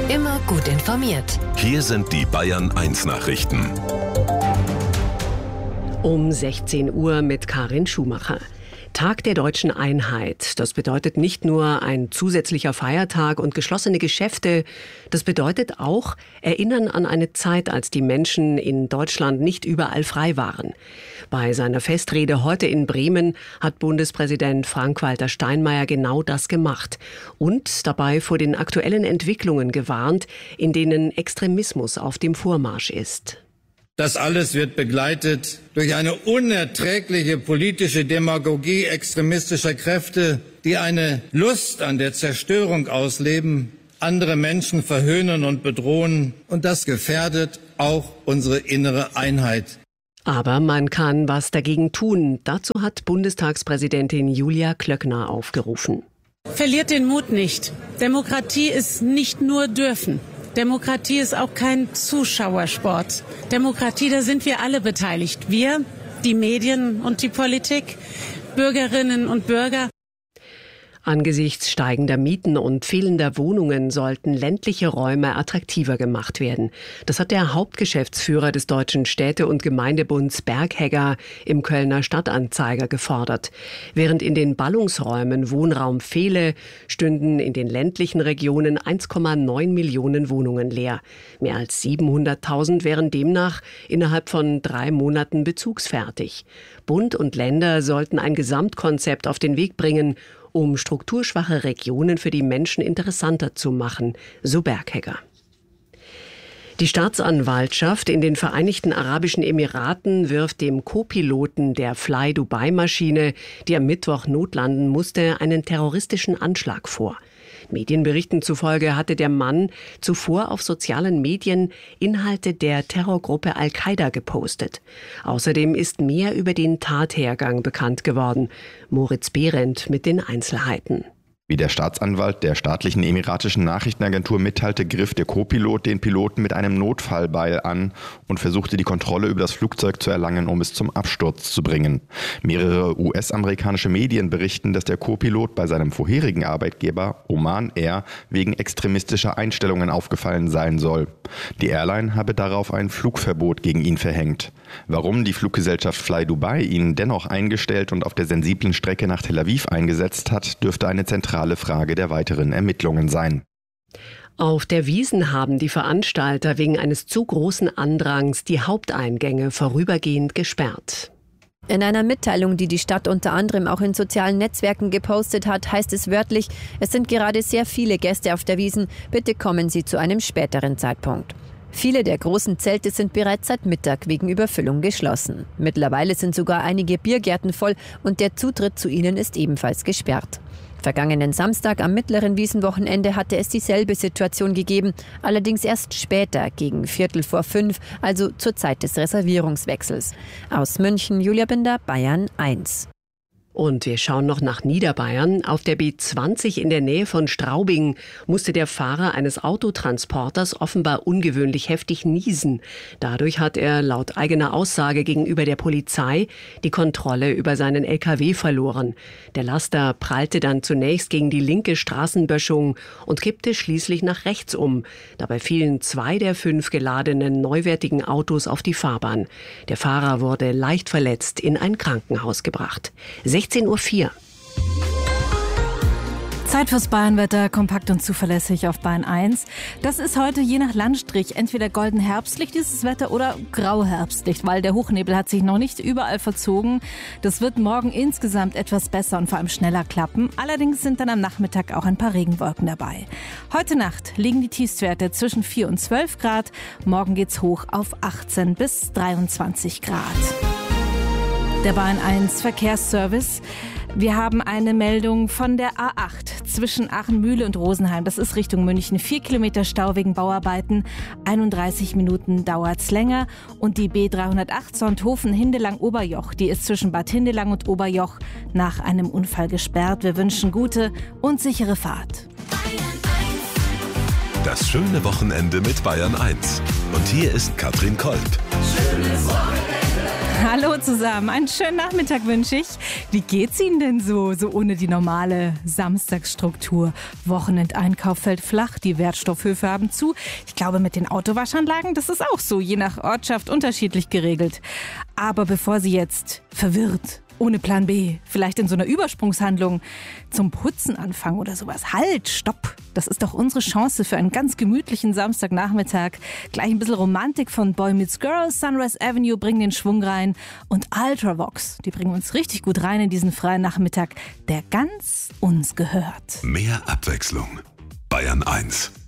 Immer gut informiert. Hier sind die Bayern 1 Nachrichten. Um 16 Uhr mit Karin Schumacher. Tag der deutschen Einheit. Das bedeutet nicht nur ein zusätzlicher Feiertag und geschlossene Geschäfte. Das bedeutet auch Erinnern an eine Zeit, als die Menschen in Deutschland nicht überall frei waren. Bei seiner Festrede heute in Bremen hat Bundespräsident Frank-Walter Steinmeier genau das gemacht und dabei vor den aktuellen Entwicklungen gewarnt, in denen Extremismus auf dem Vormarsch ist. Das alles wird begleitet durch eine unerträgliche politische Demagogie extremistischer Kräfte, die eine Lust an der Zerstörung ausleben, andere Menschen verhöhnen und bedrohen. Und das gefährdet auch unsere innere Einheit. Aber man kann was dagegen tun. Dazu hat Bundestagspräsidentin Julia Klöckner aufgerufen. Verliert den Mut nicht. Demokratie ist nicht nur dürfen. Demokratie ist auch kein Zuschauersport. Demokratie, da sind wir alle beteiligt. Wir, die Medien und die Politik, Bürgerinnen und Bürger. Angesichts steigender Mieten und fehlender Wohnungen sollten ländliche Räume attraktiver gemacht werden. Das hat der Hauptgeschäftsführer des Deutschen Städte- und Gemeindebunds Berghegger im Kölner Stadtanzeiger gefordert. Während in den Ballungsräumen Wohnraum fehle, stünden in den ländlichen Regionen 1,9 Millionen Wohnungen leer. Mehr als 700.000 wären demnach innerhalb von 3 Monaten bezugsfertig. Bund und Länder sollten ein Gesamtkonzept auf den Weg bringen, um strukturschwache Regionen für die Menschen interessanter zu machen, so Berghegger. Die Staatsanwaltschaft in den Vereinigten Arabischen Emiraten wirft dem Co-Piloten der Fly-Dubai-Maschine, die am Mittwoch notlanden musste, einen terroristischen Anschlag vor. Medienberichten zufolge hatte der Mann zuvor auf sozialen Medien Inhalte der Terrorgruppe Al-Qaida gepostet. Außerdem ist mehr über den Tathergang bekannt geworden. Moritz Behrendt mit den Einzelheiten. Wie der Staatsanwalt der staatlichen emiratischen Nachrichtenagentur mitteilte, griff der Co-Pilot den Piloten mit einem Notfallbeil an und versuchte die Kontrolle über das Flugzeug zu erlangen, um es zum Absturz zu bringen. Mehrere US-amerikanische Medien berichten, dass der Co-Pilot bei seinem vorherigen Arbeitgeber Oman Air wegen extremistischer Einstellungen aufgefallen sein soll. Die Airline habe darauf ein Flugverbot gegen ihn verhängt. Warum die Fluggesellschaft Fly Dubai ihn dennoch eingestellt und auf der sensiblen Strecke nach Tel Aviv eingesetzt hat, dürfte eine zentrale Frage der weiteren Ermittlungen sein. Auf der Wiesn haben die Veranstalter wegen eines zu großen Andrangs die Haupteingänge vorübergehend gesperrt. In einer Mitteilung, die die Stadt unter anderem auch in sozialen Netzwerken gepostet hat, heißt es wörtlich, es sind gerade sehr viele Gäste auf der Wiesn, bitte kommen Sie zu einem späteren Zeitpunkt. Viele der großen Zelte sind bereits seit Mittag wegen Überfüllung geschlossen. Mittlerweile sind sogar einige Biergärten voll und der Zutritt zu ihnen ist ebenfalls gesperrt. Vergangenen Samstag am mittleren Wiesnwochenende hatte es dieselbe Situation gegeben, allerdings erst später, gegen 4:45, also zur Zeit des Reservierungswechsels. Aus München, Julia Binder, Bayern 1. Und wir schauen noch nach Niederbayern. Auf der B20 in der Nähe von Straubing musste der Fahrer eines Autotransporters offenbar ungewöhnlich heftig niesen. Dadurch hat er laut eigener Aussage gegenüber der Polizei die Kontrolle über seinen LKW verloren. Der Laster prallte dann zunächst gegen die linke Straßenböschung und kippte schließlich nach rechts um. Dabei fielen 2 der 5 geladenen neuwertigen Autos auf die Fahrbahn. Der Fahrer wurde leicht verletzt in ein Krankenhaus gebracht. 16:04 Uhr. Zeit fürs Bayernwetter, kompakt und zuverlässig auf Bayern 1. Das ist heute je nach Landstrich entweder golden herbstlich dieses Wetter oder grau herbstlich, weil der Hochnebel hat sich noch nicht überall verzogen. Das wird morgen insgesamt etwas besser und vor allem schneller klappen. Allerdings sind dann am Nachmittag auch ein paar Regenwolken dabei. Heute Nacht liegen die Tiefstwerte zwischen 4 und 12 Grad. Morgen geht's hoch auf 18 bis 23 Grad. Der Bayern 1 Verkehrsservice. Wir haben eine Meldung von der A8 zwischen Aachen-Mühle und Rosenheim. Das ist Richtung München. 4 Kilometer Stau wegen Bauarbeiten. 31 Minuten dauert's länger. Und die B308 Sonthofen-Hindelang-Oberjoch, die ist zwischen Bad Hindelang und Oberjoch nach einem Unfall gesperrt. Wir wünschen gute und sichere Fahrt. Das schöne Wochenende mit Bayern 1. Und hier ist Katrin Kolb. Schönes Wochenende. Hallo zusammen, einen schönen Nachmittag wünsche ich. Wie geht's Ihnen denn so ohne die normale Samstagsstruktur? Wochenendeinkauf fällt flach, die Wertstoffhöfe haben zu. Ich glaube, mit den Autowaschanlagen, das ist auch so, je nach Ortschaft unterschiedlich geregelt. Aber bevor Sie jetzt verwirrt, ohne Plan B, vielleicht in so einer Übersprungshandlung zum Putzen anfangen oder sowas. Halt, stopp! Das ist doch unsere Chance für einen ganz gemütlichen Samstagnachmittag. Gleich ein bisschen Romantik von Boy Meets Girl, Sunrise Avenue bringen den Schwung rein und Ultravox, die bringen uns richtig gut rein in diesen freien Nachmittag, der ganz uns gehört. Mehr Abwechslung. Bayern 1.